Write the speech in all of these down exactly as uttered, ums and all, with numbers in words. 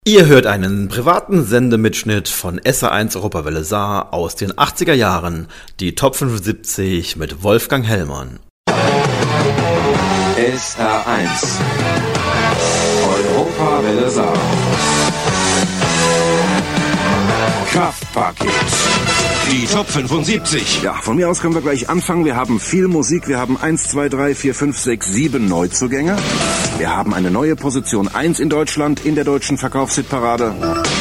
Ihr hört einen privaten Sendemitschnitt von S R eins Europawelle Saar aus den achtziger Jahren, die Top fünfundsiebzig mit Wolfgang Hellmann. S R eins Europawelle Saar. Kraftpaket. Die Top fünfundsiebzig. Ja, von mir aus können wir gleich anfangen. Wir haben viel Musik. Wir haben eins, zwei, drei, vier, fünf, sechs, sieben Neuzugänge. Wir haben eine neue Position eins in Deutschland in der deutschen Verkaufshitparade.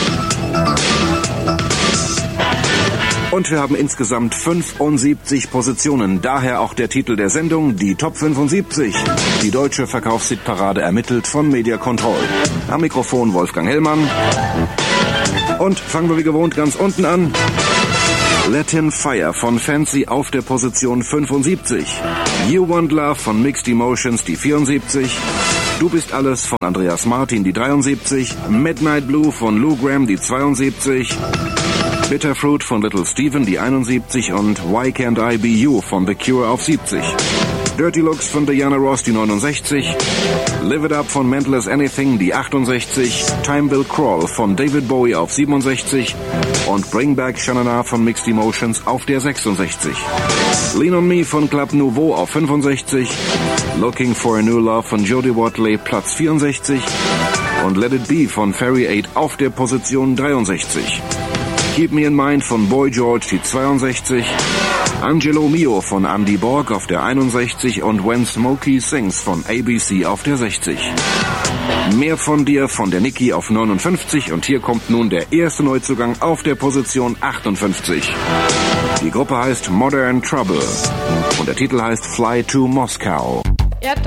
Und wir haben insgesamt fünfundsiebzig Positionen. Daher auch der Titel der Sendung, die Top fünfundsiebzig. Die deutsche Verkaufshitparade ermittelt von Media Control. Am Mikrofon Wolfgang Hellmann. Und fangen wir wie gewohnt ganz unten an. Latin Fire von Fancy auf der Position fünfundsiebzig. You Want Love von Mixed Emotions, die vierundsiebzig. Du bist alles von Andreas Martin, die dreiundsiebzig. Midnight Blue von Lou Gramm, die zweiundsiebzig. Bitterfruit von Little Steven, die einundsiebzig. Und Why Can't I Be You von The Cure auf siebzig. Dirty Looks von Diana Ross, die neunundsechzig. Live It Up von Mental as Anything, die achtundsechzig. Time Will Crawl von David Bowie auf siebenundsechzig. Und Bring Back Shanana von Mixed Emotions auf der sechsundsechzig. Lean on Me von Club Nouveau auf fünfundsechzig. Looking for a New Love von Jodie Watley, Platz vierundsechzig. Und Let It Be von Fairy Eight auf der Position dreiundsechzig. Keep Me in Mind von Boy George, die zweiundsechzig. Angelo Mio von Andy Borg auf der einundsechzig und When Smokey Sings von A B C auf der sechzig. Mehr von dir von der Niki auf neunundfünfzig und hier kommt nun der erste Neuzugang auf der Position achtundfünfzig. Die Gruppe heißt Modern Trouble und der Titel heißt Fly to Moscow.